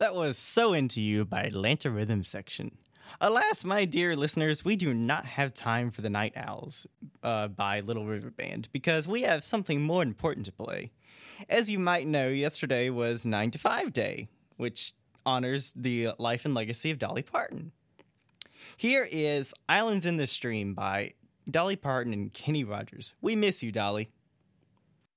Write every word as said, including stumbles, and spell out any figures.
That was So Into You by Atlanta Rhythm Section. Alas, my dear listeners, we do not have time for the Night Owls uh, by Little River Band because we have something more important to play. As you might know, yesterday was nine to five Day, which honors the life and legacy of Dolly Parton. Here is Islands in the Stream by Dolly Parton and Kenny Rogers. We miss you, Dolly.